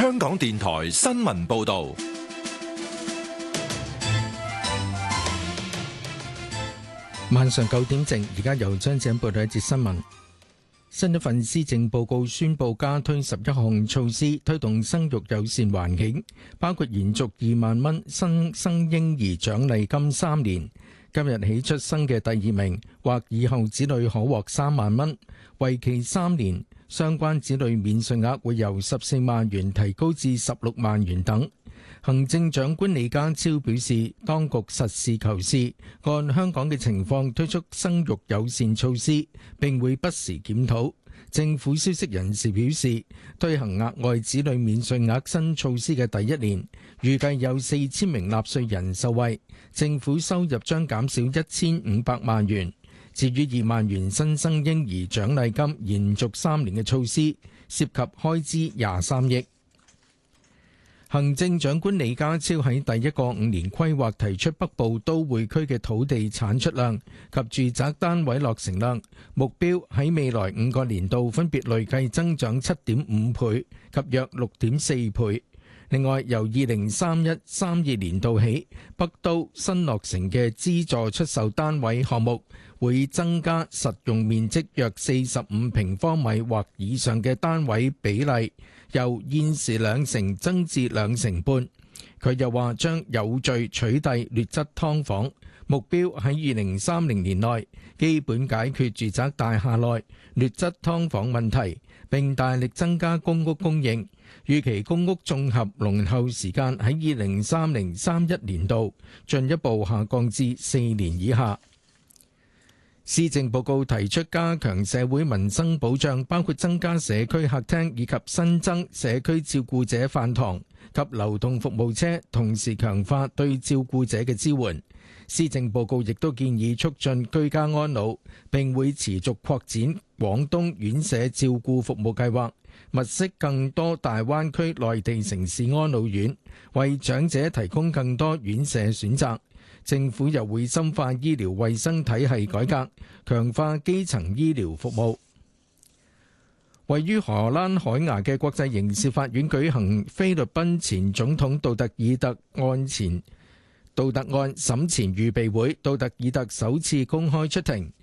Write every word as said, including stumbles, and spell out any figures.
香港電台新聞報道。 晚上九點正，而家由張子欣報道一節新聞。新一份施政報告宣布加推十一項措施，推動生育友善環境，包括延續二萬蚊新生嬰兒獎勵金三年，今日起出生嘅第二名或以後子女可獲三萬蚊，為期三年。相關子女免稅額會由十四萬元提高至十六萬元等。行政長官李家超表示，當局實事求是，按香港嘅情況推出生育友善措施，並會不時檢討。政府消息人士表示，推行額外子女免稅額新措施嘅第一年，預計有四千名納稅人受惠，政府收入將減少一千五百萬元。至於二萬元新生嬰兒獎勵金延續三年嘅措施，涉及開支廿三億。行政長官李家超喺第一個五年規劃提出北部都會區嘅土地產出量及住宅單位落成量目標喺未來五個年度分別累計增長七點五倍及約六點四倍。另外，由二零三一三二年度起，北都新落成嘅資助出售單位項目會增加實用面積約四十五平方米或以上嘅單位比例，由現時兩成增至兩成半。佢又話將有序取締劣質劏房，目標喺二零三零年內基本解決住宅大廈內劣質劏房問題，並大力增加公屋供應。預期公屋綜合輪候時間喺二零三零三一年度進一步下降至四年以下。施政報告提出加強社會民生保障，包括增加社區客廳以及新增社區照顧者飯堂及流動服務車，同時強化對照顧者嘅支援。施政報告亦都建議促進居家安老，並會持續擴展廣東院舍照顧服務計劃，物色更多大灣區內地城市安老院，為長者提供更多院舍選擇。政府又會深化醫療衛生體系改革，強化基層醫療服務。位於荷蘭海牙嘅國際刑事法院舉行菲律賓前總統杜特爾特案前杜特案審前預備會，杜特爾特首次公開出庭。